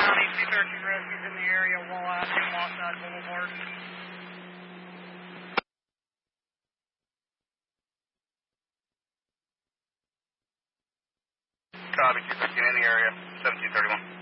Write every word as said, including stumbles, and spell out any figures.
County, two thirteen rescues in the area, Wall Avenue, Wasatch Boulevard. Copy, two thirteen in the area, seventeen thirty-one.